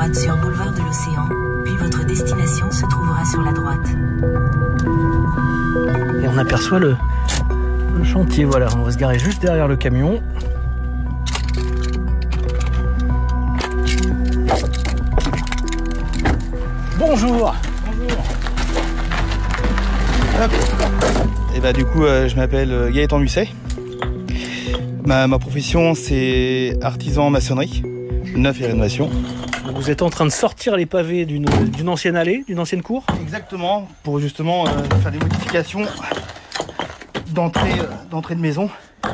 droite sur boulevard de l'Océan, puis votre destination se trouvera sur la droite. Et on aperçoit le chantier, voilà, on va se garer juste derrière le camion. Bonjour. Et bah du coup je m'appelle Gaëtan Musset. Ma profession c'est artisan en maçonnerie, neuf et rénovation. Vous êtes en train de sortir les pavés d'une ancienne allée, d'une ancienne cour? Exactement, pour justement faire des modifications d'entrée de maison.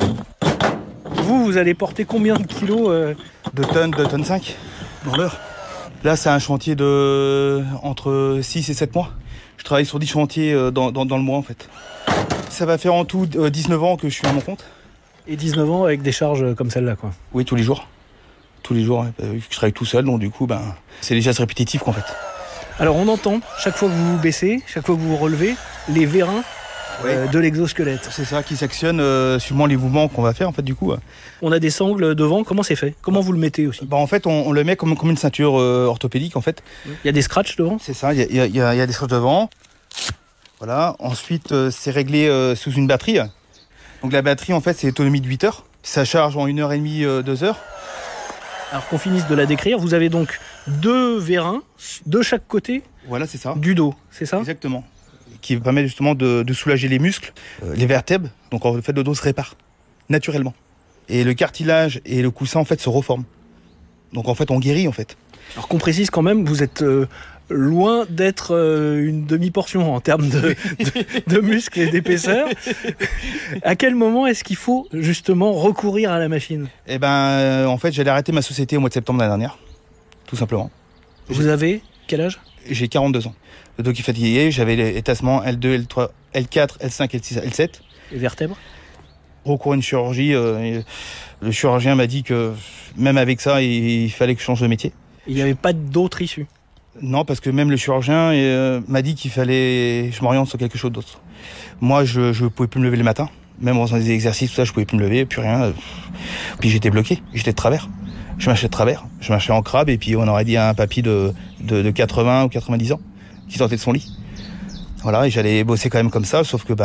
Vous allez porter combien de kilos 2 tonnes 5 dans l'heure. Là c'est un chantier de entre 6 et 7 mois. Je travaille sur 10 chantiers dans le mois en fait. Ça va faire en tout 19 ans que je suis à mon compte. Et 19 ans avec des charges comme celle-là, quoi. Oui, tous les jours. Tous les jours, vu que je travaille tout seul, donc du coup, c'est des gestes répétitifs qu'en fait. Alors on entend, chaque fois que vous vous baissez, chaque fois que vous vous relevez, les vérins de l'exosquelette. C'est ça qui s'actionne suivant les mouvements qu'on va faire, en fait, du coup. On a des sangles devant, comment c'est fait? Comment vous le mettez aussi? En fait, on le met comme une ceinture orthopédique, en fait. Il y a des scratchs devant? C'est ça, il y a des scratchs devant. Voilà, ensuite, c'est réglé sous une batterie. Donc la batterie, en fait, c'est autonomie de 8 heures. Ça charge en 1h30, 2 heures. Alors qu'on finisse de la décrire, vous avez donc 2 vérins de chaque côté. Voilà, c'est ça. Du dos, c'est ça? Exactement. Qui permet justement de soulager les muscles, les vertèbres. Donc en fait, le dos se répare naturellement. Et le cartilage et le coussin, en fait, se reforment. Donc en fait, on guérit, en fait. Alors qu'on précise quand même, vous êtes loin d'être une demi-portion en termes de muscles et d'épaisseur. À quel moment est-ce qu'il faut justement recourir à la machine? En fait, j'allais arrêter ma société au mois de septembre l'année dernière, tout simplement. Vous avez quel âge? J'ai 42 ans. Le dos qui fatiguait, j'avais les tassements L2, L3, L4, L5, L6, L7. Les vertèbres? Recours à une chirurgie. Le chirurgien m'a dit que même avec ça, il fallait que je change de métier. Il n'y avait pas d'autre issue? Non, parce que même le chirurgien m'a dit qu'il fallait que je m'oriente sur quelque chose d'autre. Moi, je pouvais plus me lever le matin. Même en faisant des exercices, tout ça, je pouvais plus me lever, plus rien. Puis j'étais bloqué, j'étais de travers. Je marchais de travers, je marchais en crabe, et puis on aurait dit à un papy de 80 ou 90 ans qui sortait de son lit. Voilà, et j'allais bosser quand même comme ça, sauf que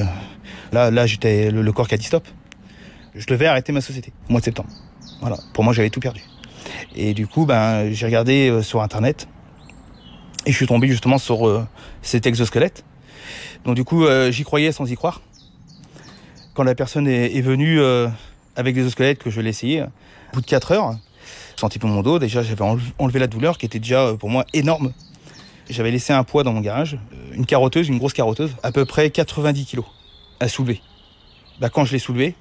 là j'étais le corps qui a dit stop. Je devais arrêter ma société au mois de septembre. Voilà, pour moi j'avais tout perdu. Et du coup, j'ai regardé sur internet et je suis tombé justement sur cet exosquelette. Donc du coup, j'y croyais sans y croire. Quand la personne est venue avec l'exosquelette, que je l'ai essayé, au bout de 4 heures, j'ai senti pour mon dos. Déjà, j'avais enlevé la douleur qui était déjà pour moi énorme. J'avais laissé un poids dans mon garage, une grosse carotteuse, à peu près 90 kilos à soulever. Quand je l'ai soulevé...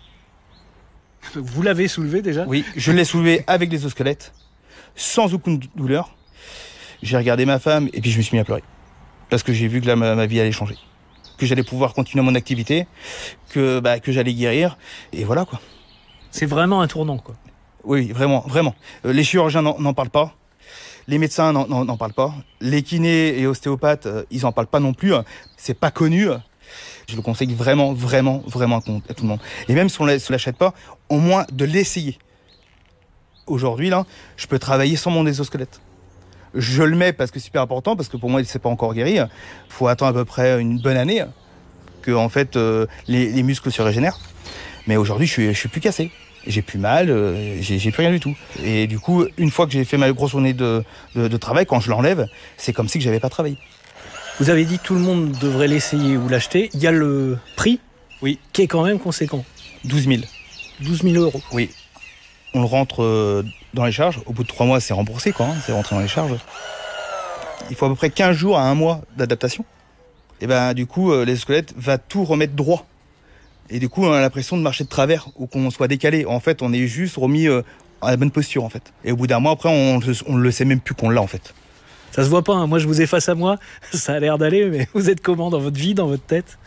Vous l'avez soulevé déjà? Oui, je l'ai soulevé avec l'exosquelette, sans aucune douleur. J'ai regardé ma femme et puis je me suis mis à pleurer. Parce que j'ai vu que ma vie allait changer. Que j'allais pouvoir continuer mon activité, que j'allais guérir. Et voilà, quoi. C'est vraiment un tournant, quoi. Oui, vraiment, vraiment. Les chirurgiens n'en parlent pas. Les médecins n'en parlent pas. Les kinés et ostéopathes, ils n'en parlent pas non plus. C'est pas connu. Je le conseille vraiment, vraiment, vraiment à tout le monde. Et même si on ne l'achète pas, au moins de l'essayer. Aujourd'hui, là, je peux travailler sans mon exosquelette. Je le mets parce que c'est super important, parce que pour moi, il ne s'est pas encore guéri. Il faut attendre à peu près une bonne année que en fait, les muscles se régénèrent. Mais aujourd'hui, je suis plus cassé. J'ai plus mal, j'ai plus rien du tout. Et du coup, une fois que j'ai fait ma grosse journée de travail, quand je l'enlève, c'est comme si que j'avais pas travaillé. Vous avez dit que tout le monde devrait l'essayer ou l'acheter. Il y a le prix, oui, qui est quand même conséquent. 12 000. 12 000 euros. Oui. On le rentre dans les charges. Au bout de 3 mois, c'est remboursé, quoi. C'est rentré dans les charges. Il faut à peu près 15 jours à 1 mois d'adaptation. Et du coup, l'exosquelette va tout remettre droit. Et du coup, on a l'impression de marcher de travers ou qu'on soit décalé. En fait, on est juste remis à la bonne posture, en fait. Et au bout d'un mois, après, on ne le sait même plus qu'on l'a, en fait. Ça se voit pas, hein. Moi je vous ai face à moi, ça a l'air d'aller, mais vous êtes comment dans votre vie, dans votre tête?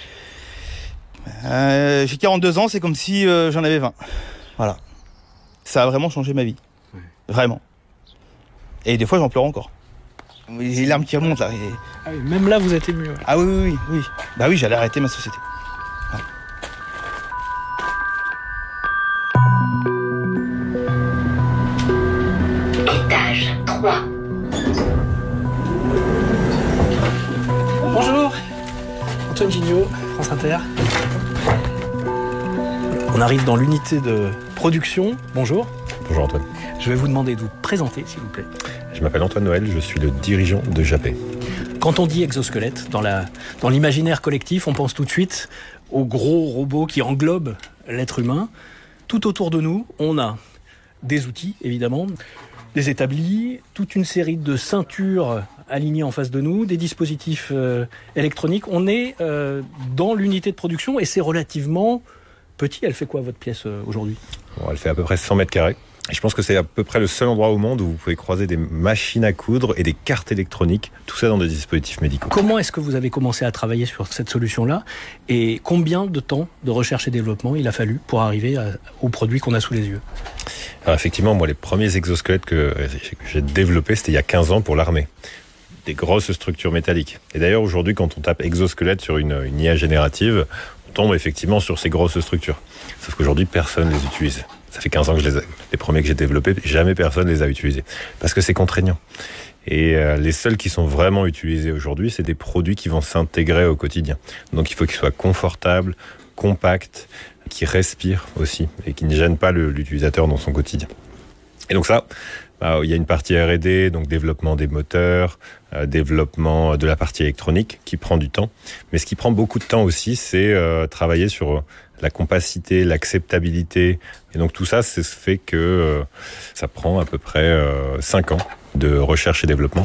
J'ai 42 ans, c'est comme si j'en avais 20. Voilà. Ça a vraiment changé ma vie. Ouais. Vraiment. Et des fois j'en pleure encore. J'ai les larmes qui remontent là. Ah oui, même là vous êtes ému. Ouais. Ah oui. Bah oui, j'allais arrêter ma société. Étage 3. Bonjour, Antoine Gignot, France Inter. On arrive dans l'unité de production. Bonjour. Bonjour Antoine. Je vais vous demander de vous présenter, s'il vous plaît. Je m'appelle Antoine Noël, je suis le dirigeant de Japet. Quand on dit exosquelette, dans l'imaginaire collectif, on pense tout de suite aux gros robots qui englobent l'être humain. Tout autour de nous, on a des outils, évidemment, des établis, toute une série de ceintures alignées en face de nous, des dispositifs électroniques. On est dans l'unité de production et c'est relativement petit. Elle fait quoi, votre pièce, aujourd'hui ? Bon, elle fait à peu près 100 mètres carrés. Et je pense que c'est à peu près le seul endroit au monde où vous pouvez croiser des machines à coudre et des cartes électroniques, tout ça dans des dispositifs médicaux. Comment est-ce que vous avez commencé à travailler sur cette solution-là et combien de temps de recherche et développement il a fallu pour arriver au produit qu'on a sous les yeux ? Alors effectivement, moi, les premiers exosquelettes que j'ai développés, c'était il y a 15 ans pour l'armée. Des grosses structures métalliques. Et d'ailleurs, aujourd'hui, quand on tape exosquelette sur une IA générative, on tombe effectivement sur ces grosses structures. Sauf qu'aujourd'hui, personne ne les utilise. Ça fait 15 ans que les premiers que j'ai développés, jamais personne ne les a utilisés. Parce que c'est contraignant. Et les seuls qui sont vraiment utilisés aujourd'hui, c'est des produits qui vont s'intégrer au quotidien. Donc il faut qu'ils soient confortables, compacts, qui respirent aussi et qui ne gênent pas l'utilisateur dans son quotidien. Et donc ça, il y a une partie R&D, donc développement des moteurs, développement de la partie électronique qui prend du temps. Mais ce qui prend beaucoup de temps aussi, c'est travailler sur la compacité, l'acceptabilité. Et donc tout ça, c'est ce fait que ça prend à peu près 5 ans de recherche et développement.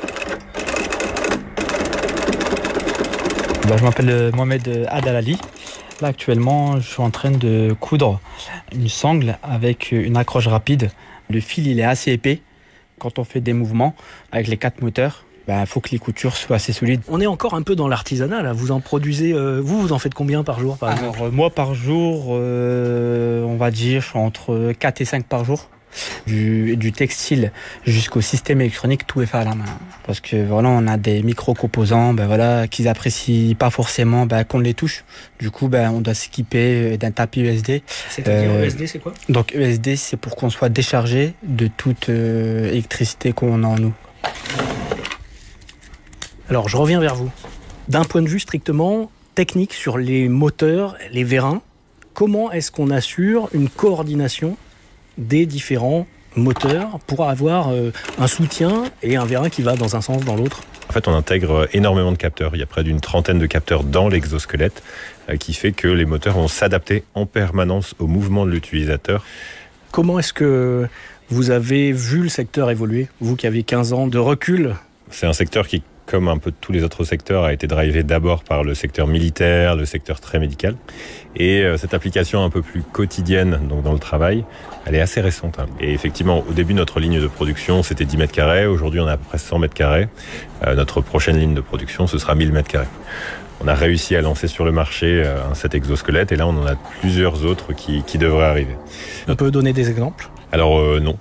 Je m'appelle Mohamed Adalali. Là, actuellement, je suis en train de coudre une sangle avec une accroche rapide. Le fil, il est assez épais. Quand on fait des mouvements avec les 4 moteurs, faut que les coutures soient assez solides. On est encore un peu dans l'artisanat, là. Vous en produisez, vous en faites combien par jour, par exemple ? Alors, moi, par jour, on va dire, je suis entre 4 et 5 par jour. Du textile jusqu'au système électronique, tout est fait à la main. Parce que voilà, on a des micro-composants qu'ils apprécient pas forcément qu'on les touche. Du coup, on doit s'équiper d'un tapis ESD. C'est-à-dire ESD, c'est quoi ? Donc ESD, c'est pour qu'on soit déchargé de toute électricité qu'on a en nous. Alors, je reviens vers vous. D'un point de vue strictement technique sur les moteurs, les vérins, comment est-ce qu'on assure une coordination des différents moteurs pour avoir un soutien et un vérin qui va dans un sens, dans l'autre ? En fait, on intègre énormément de capteurs. Il y a près d'une trentaine de capteurs dans l'exosquelette qui fait que les moteurs vont s'adapter en permanence au mouvement de l'utilisateur. Comment est-ce que vous avez vu le secteur évoluer, vous qui avez 15 ans de recul ? C'est un secteur qui, comme un peu tous les autres secteurs, a été drivé d'abord par le secteur militaire, le secteur très médical. Et cette application un peu plus quotidienne, donc dans le travail, elle est assez récente. Et effectivement, au début, notre ligne de production, c'était 10 mètres carrés. Aujourd'hui, on a à peu près 100 mètres carrés. Notre prochaine ligne de production, ce sera 1000 mètres carrés. On a réussi à lancer sur le marché cet exosquelette. Et là, on en a plusieurs autres qui devraient arriver. On peut donner des exemples ? Alors non.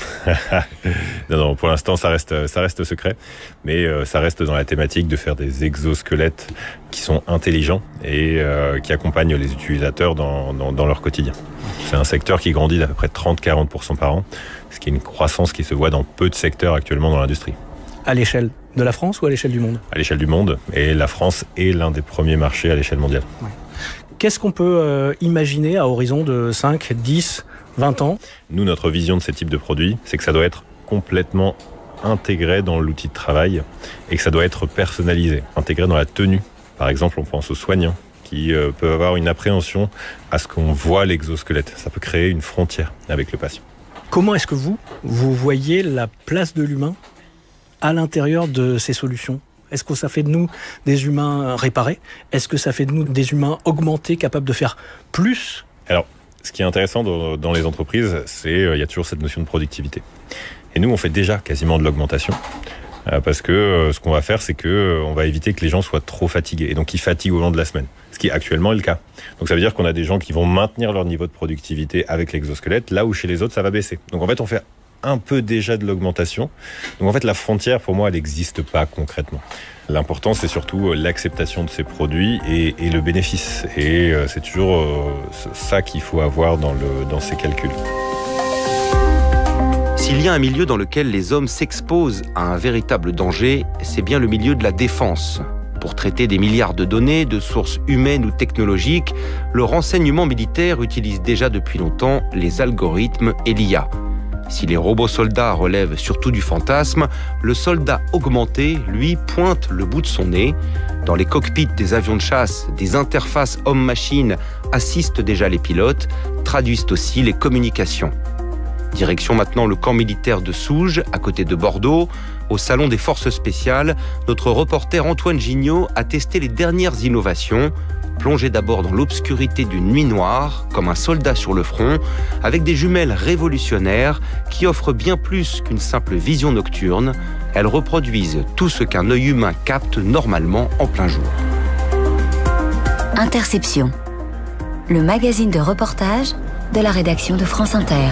non, pour l'instant, ça reste secret. Mais ça reste dans la thématique de faire des exosquelettes qui sont intelligents et qui accompagnent les utilisateurs dans leur quotidien. C'est un secteur qui grandit d'à peu près 30-40% par an, ce qui est une croissance qui se voit dans peu de secteurs actuellement dans l'industrie. À l'échelle de la France ou à l'échelle du monde ? À l'échelle du monde. Et la France est l'un des premiers marchés à l'échelle mondiale. Ouais. Qu'est-ce qu'on peut imaginer à horizon de 5, 10, 20 ans ? Nous, notre vision de ce type de produit, c'est que ça doit être complètement intégré dans l'outil de travail et que ça doit être personnalisé, intégré dans la tenue. Par exemple, on pense aux soignants qui peuvent avoir une appréhension à ce qu'on voit l'exosquelette. Ça peut créer une frontière avec le patient. Comment est-ce que vous voyez la place de l'humain à l'intérieur de ces solutions ? Est-ce que ça fait de nous des humains réparés ? Est-ce que ça fait de nous des humains augmentés, capables de faire plus ? Alors, ce qui est intéressant dans les entreprises, c'est il y a toujours cette notion de productivité. Et nous, on fait déjà quasiment de l'augmentation. Parce que ce qu'on va faire, c'est qu'on va éviter que les gens soient trop fatigués. Et donc, ils fatiguent au long de la semaine. Ce qui actuellement est le cas. Donc, ça veut dire qu'on a des gens qui vont maintenir leur niveau de productivité avec l'exosquelette, là où chez les autres, ça va baisser. Donc, en fait, on fait un peu déjà de l'augmentation. Donc, en fait, la frontière, pour moi, elle n'existe pas concrètement. L'important, c'est surtout l'acceptation de ces produits et le bénéfice. Et c'est toujours ça qu'il faut avoir dans ces calculs. Si S'il y a un milieu dans lequel les hommes s'exposent à un véritable danger, c'est bien le milieu de la défense. Pour traiter des milliards de données, de sources humaines ou technologiques, le renseignement militaire utilise déjà depuis longtemps les algorithmes et l'IA. Si les robots soldats relèvent surtout du fantasme, le soldat augmenté, lui, pointe le bout de son nez. Dans les cockpits des avions de chasse, des interfaces homme-machine assistent déjà les pilotes, traduisent aussi les communications. Direction maintenant le camp militaire de Souges, à côté de Bordeaux. Au Salon des Forces Spéciales, notre reporter Antoine Gignot a testé les dernières innovations. Plongé d'abord dans l'obscurité d'une nuit noire, comme un soldat sur le front, avec des jumelles révolutionnaires qui offrent bien plus qu'une simple vision nocturne. Elles reproduisent tout ce qu'un œil humain capte normalement en plein jour. Interception, le magazine de reportage de la rédaction de France Inter.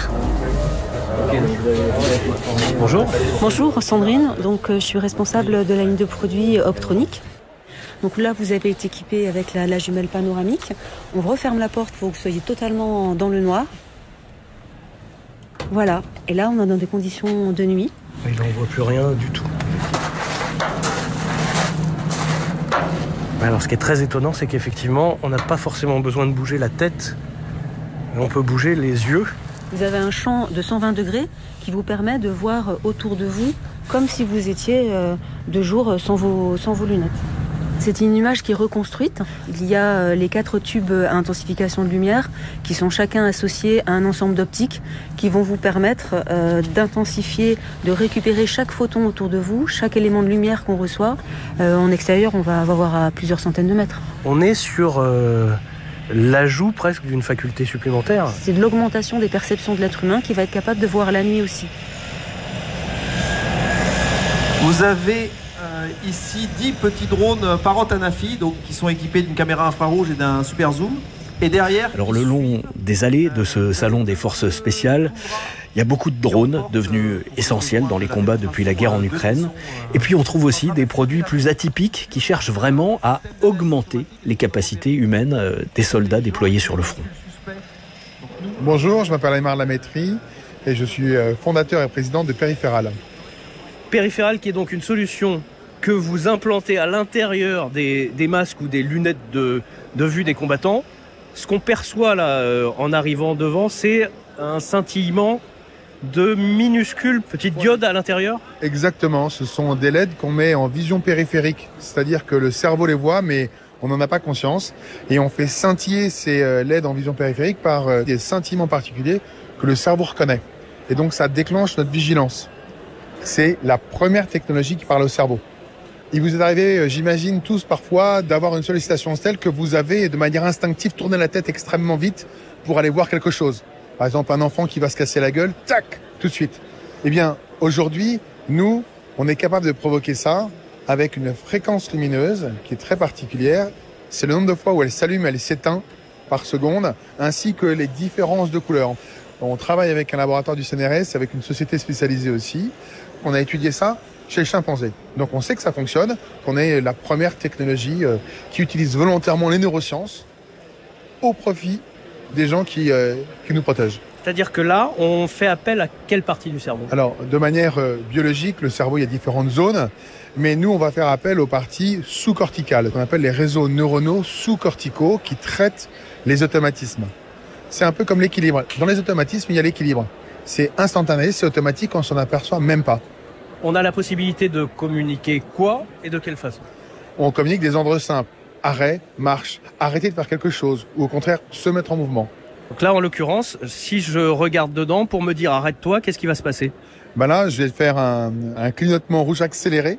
Bonjour. Bonjour Sandrine, donc je suis responsable de la ligne de produits Optronic. Donc là vous avez été équipé avec la jumelle panoramique. On referme la porte pour que vous soyez totalement dans le noir. Voilà, et là on est dans des conditions de nuit. Et là on voit plus rien du tout. Alors ce qui est très étonnant, c'est qu'effectivement on n'a pas forcément besoin de bouger la tête, on peut bouger les yeux. Vous avez un champ de 120 degrés qui vous permet de voir autour de vous comme si vous étiez de jour sans vos lunettes. C'est une image qui est reconstruite. Il y a les 4 tubes à intensification de lumière qui sont chacun associés à un ensemble d'optiques qui vont vous permettre d'intensifier, de récupérer chaque photon autour de vous, chaque élément de lumière qu'on reçoit. En extérieur, on va avoir à plusieurs centaines de mètres. On est sur l'ajout presque d'une faculté supplémentaire. C'est de l'augmentation des perceptions de l'être humain qui va être capable de voir la nuit aussi. Vous avez ici 10 petits drones Parrot Anafi, donc qui sont équipés d'une caméra infrarouge et d'un super zoom. Et derrière... Alors le long des allées de ce salon des forces spéciales, il y a beaucoup de drones devenus essentiels dans les combats depuis la guerre en Ukraine. Et puis on trouve aussi des produits plus atypiques qui cherchent vraiment à augmenter les capacités humaines des soldats déployés sur le front. Bonjour, je m'appelle Aymar Lamétrie et je suis fondateur et président de Périphéral. Périphéral qui est donc une solution que vous implantez à l'intérieur des masques ou des lunettes de vue des combattants. Ce qu'on perçoit là en arrivant devant, c'est un scintillement de minuscules petites diodes à l'intérieur. Exactement, ce sont des LED qu'on met en vision périphérique, c'est-à-dire que le cerveau les voit mais on n'en a pas conscience et on fait scintiller ces LED en vision périphérique par des scintillements particuliers que le cerveau reconnaît. Et donc ça déclenche notre vigilance. C'est la première technologie qui parle au cerveau. Il vous est arrivé, j'imagine tous parfois, d'avoir une sollicitation telle que vous avez de manière instinctive tourné la tête extrêmement vite pour aller voir quelque chose. Par exemple, un enfant qui va se casser la gueule, tac, tout de suite. Eh bien, aujourd'hui, nous, on est capable de provoquer ça avec une fréquence lumineuse qui est très particulière. C'est le nombre de fois où elle s'allume, elle s'éteint par seconde, ainsi que les différences de couleurs. On travaille avec un laboratoire du CNRS, avec une société spécialisée aussi. On a étudié ça chez le chimpanzé. Donc on sait que ça fonctionne, qu'on est la première technologie qui utilise volontairement les neurosciences au profit des gens qui nous protègent. C'est-à-dire que là, on fait appel à quelle partie du cerveau? Alors, de manière biologique, le cerveau, il y a différentes zones, mais nous, on va faire appel aux parties sous-corticales, qu'on appelle les réseaux neuronaux sous-corticaux qui traitent les automatismes. C'est un peu comme l'équilibre. Dans les automatismes, il y a l'équilibre. C'est instantané, c'est automatique, on s'en aperçoit même pas. On a la possibilité de communiquer quoi et de quelle façon? On communique des ordres simples. Arrêt, marche, arrêter de faire quelque chose, ou au contraire, se mettre en mouvement. Donc là, en l'occurrence, si je regarde dedans pour me dire arrête-toi, qu'est-ce qui va se passer? Ben là, je vais faire un clignotement rouge accéléré,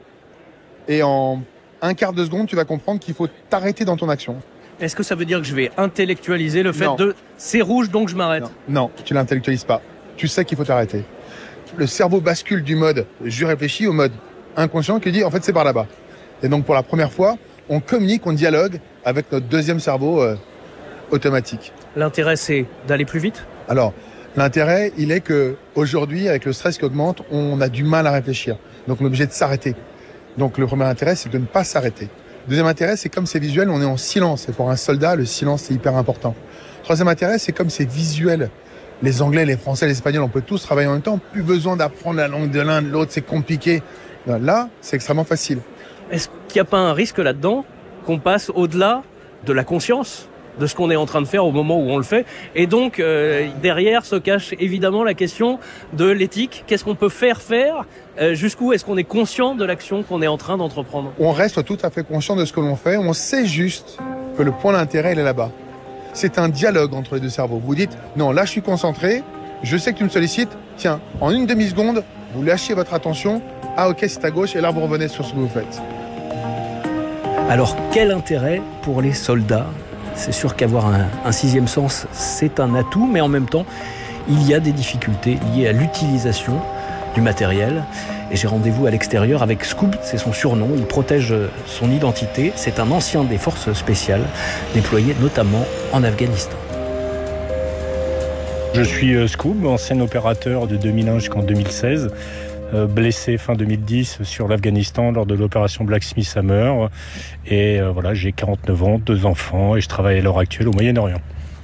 et en un quart de seconde, tu vas comprendre qu'il faut t'arrêter dans ton action. Est-ce que ça veut dire que je vais intellectualiser le fait de c'est rouge donc je m'arrête? Non, tu l'intellectualises pas. Tu sais qu'il faut t'arrêter. Le cerveau bascule du mode je réfléchis au mode inconscient qui dit en fait c'est par là-bas. Et donc pour la première fois, on communique, on dialogue avec notre deuxième cerveau automatique. L'intérêt c'est d'aller plus vite? Alors, l'intérêt, il est que aujourd'hui, avec le stress qui augmente, on a du mal à réfléchir. Donc on est obligé de s'arrêter. Donc le premier intérêt, c'est de ne pas s'arrêter. Deuxième intérêt, c'est comme c'est visuel, on est en silence. Et pour un soldat, le silence, c'est hyper important. Troisième intérêt, c'est comme c'est visuel. Les Anglais, les Français, les Espagnols, on peut tous travailler en même temps. Plus besoin d'apprendre la langue de l'un, de l'autre, c'est compliqué. Là, c'est extrêmement facile. Est-ce qu'il n'y a pas un risque là-dedans qu'on passe au-delà de la conscience de ce qu'on est en train de faire au moment où on le fait? Et donc, derrière se cache évidemment la question de l'éthique. Qu'est-ce qu'on peut faire jusqu'où est-ce qu'on est conscient de l'action qu'on est en train d'entreprendre? On reste tout à fait conscient de ce que l'on fait. On sait juste que le point d'intérêt, il est là-bas. C'est un dialogue entre les deux cerveaux. Vous dites, non, là, je suis concentré. Je sais que tu me sollicites. Tiens, en une demi-seconde, vous lâchez votre attention. Ah, ok, c'est à gauche. Et là, vous revenez sur ce que vous faites. Alors, quel intérêt pour les soldats? C'est sûr qu'avoir un sixième sens, c'est un atout, mais en même temps, il y a des difficultés liées à l'utilisation du matériel. Et j'ai rendez-vous à l'extérieur avec Scoob, c'est son surnom, il protège son identité. C'est un ancien des forces spéciales, déployé notamment en Afghanistan. Je suis Scoob, ancien opérateur de 2001 jusqu'en 2016. Blessé fin 2010 sur l'Afghanistan lors de l'opération Black-Smith Hammer. Et voilà, j'ai 49 ans, 2 enfants et je travaille à l'heure actuelle au Moyen-Orient.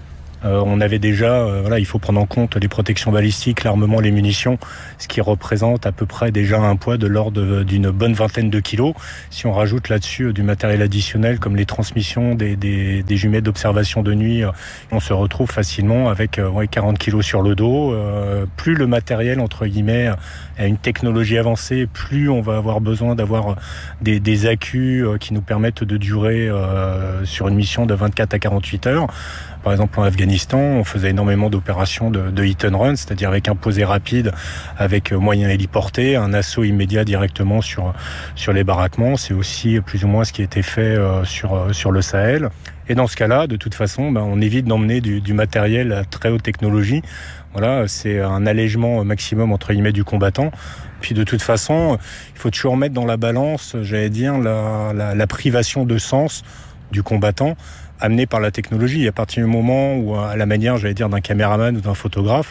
On avait déjà, il faut prendre en compte les protections balistiques, l'armement, les munitions, ce qui représente à peu près déjà un poids de l'ordre d'une bonne vingtaine de kilos. Si on rajoute là-dessus du matériel additionnel comme les transmissions, des jumelles d'observation de nuit, on se retrouve facilement avec 40 kilos sur le dos. Plus le matériel, entre guillemets, a une technologie avancée, plus on va avoir besoin d'avoir des accus qui nous permettent de durer sur une mission de 24 à 48 heures. Par exemple, en Afghanistan, on faisait énormément d'opérations de hit and run, c'est-à-dire avec un posé rapide, avec moyen héliporté, un assaut immédiat directement sur les baraquements. C'est aussi plus ou moins ce qui a été fait sur le Sahel. Et dans ce cas-là, de toute façon, on évite d'emmener du matériel à très haute technologie. Voilà, c'est un allègement maximum entre guillemets du combattant. Puis de toute façon, il faut toujours mettre dans la balance, j'allais dire, la privation de sens du combattant amené par la technologie. À partir du moment où, à la manière, j'allais dire, d'un caméraman ou d'un photographe,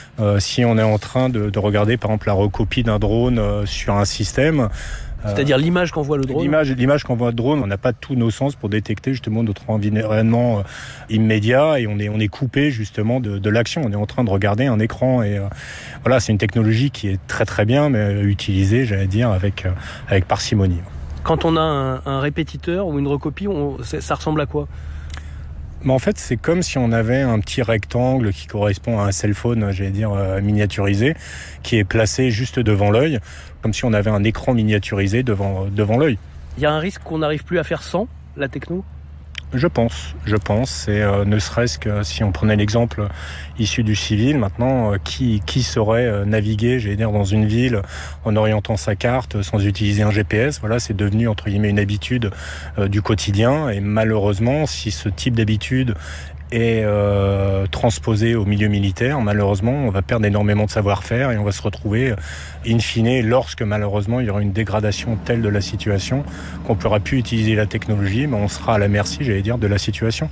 si on est en train de regarder, par exemple, la recopie d'un drone sur un système, c'est-à-dire l'image qu'envoie le drone. L'image qu'envoie le drone, on n'a pas tous nos sens pour détecter justement notre environnement immédiat et on est coupé justement de l'action. On est en train de regarder un écran et voilà, c'est une technologie qui est très très bien, mais utilisée, j'allais dire, avec parcimonie. Quand on a un répétiteur ou une recopie, ça ressemble à quoi? Mais en fait, c'est comme si on avait un petit rectangle qui correspond à un cell phone, j'allais dire, miniaturisé, qui est placé juste devant l'œil, comme si on avait un écran miniaturisé devant l'œil. Il y a un risque qu'on n'arrive plus à faire sans la techno? Je pense. C'est ne serait-ce que si on prenait l'exemple issu du civil, maintenant, qui saurait naviguer, j'allais dire, dans une ville en orientant sa carte sans utiliser un GPS. Voilà, c'est devenu entre guillemets une habitude du quotidien. Et malheureusement, si ce type d'habitude est transposé au milieu militaire, malheureusement, on va perdre énormément de savoir-faire et on va se retrouver, in fine, lorsque malheureusement il y aura une dégradation telle de la situation qu'on ne pourra plus utiliser la technologie, mais on sera à la merci, j'allais dire, de la situation.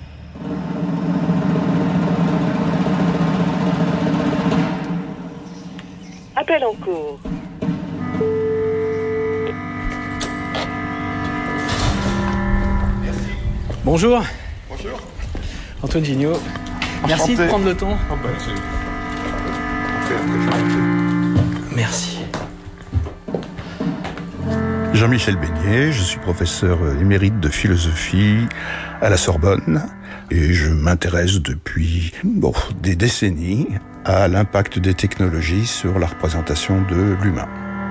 Appel en cours. Bonjour. Bonjour. Antoine Gignot, merci de prendre le temps. Merci. Jean-Michel Beignet, je suis professeur émérite de philosophie à la Sorbonne et je m'intéresse depuis des décennies à l'impact des technologies sur la représentation de l'humain.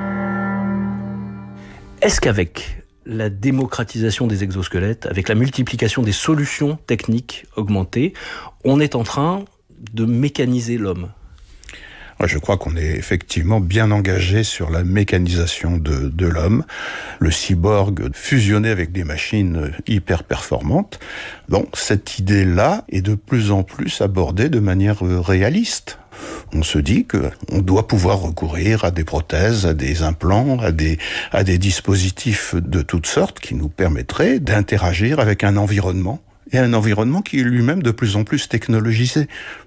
Est-ce qu'avec la démocratisation des exosquelettes, avec la multiplication des solutions techniques augmentées, on est en train de mécaniser l'homme? Je crois qu'on est effectivement bien engagé sur la mécanisation de l'homme. Le cyborg fusionné avec des machines hyper performantes. Cette idée-là est de plus en plus abordée de manière réaliste. On se dit que on doit pouvoir recourir à des prothèses, à des implants, à des dispositifs de toutes sortes qui nous permettraient d'interagir avec un environnement. Et un environnement qui est lui-même de plus en plus technologisé.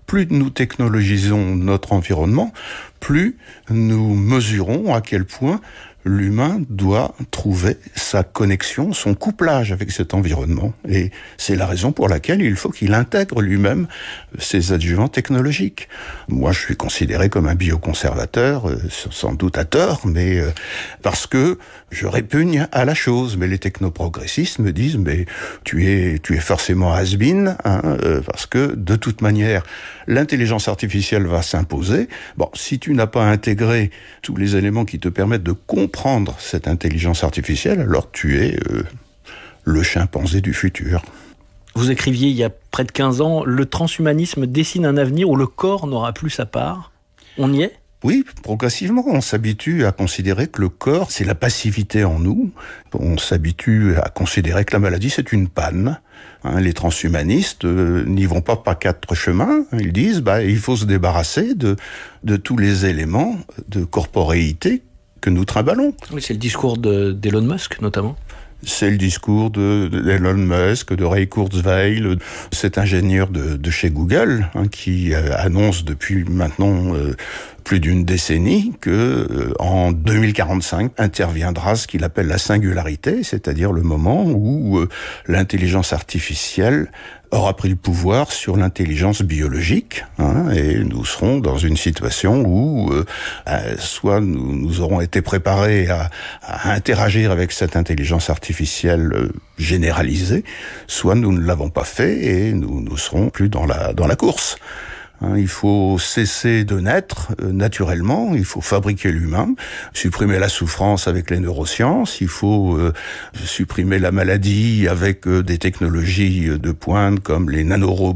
plus nous technologisons notre environnement, plus nous mesurons à quel point l'humain doit trouver sa connexion, son couplage avec cet environnement. Et c'est la raison pour laquelle il faut qu'il intègre lui-même ses adjuvants technologiques. Moi, je suis considéré comme un bioconservateur, sans doute à tort, mais parce que je répugne à la chose. Mais les technoprogressistes me disent, mais tu es forcément has-been, parce que de toute manière, l'intelligence artificielle va s'imposer. Bon, si tu n'as pas intégré tous les éléments qui te permettent de comprendre cette intelligence artificielle, alors tu es le chimpanzé du futur. Vous écriviez il y a près de 15 ans, le transhumanisme dessine un avenir où le corps n'aura plus sa part. On y est ? Oui, progressivement, on s'habitue à considérer que le corps, c'est la passivité en nous. On s'habitue à considérer que la maladie, c'est une panne. Les transhumanistes n'y vont pas par 4 chemins. Ils disent, il faut se débarrasser de tous les éléments de corporéité que nous trimballons. Oui, c'est le discours d'Elon Musk, notamment. C'est le discours d'Elon Musk, de Ray Kurzweil, cet ingénieur de chez Google, qui annonce depuis maintenant plus d'une décennie que en 2045 interviendra ce qu'il appelle la singularité, c'est-à-dire le moment où l'intelligence artificielle aura pris le pouvoir sur l'intelligence biologique, et nous serons dans une situation où soit nous aurons été préparés à interagir avec cette intelligence artificielle généralisée, soit nous ne l'avons pas fait et nous serons plus dans la course. Il faut cesser de naître naturellement, il faut fabriquer l'humain, supprimer la souffrance avec les neurosciences, il faut supprimer la maladie avec des technologies de pointe comme les nanorobots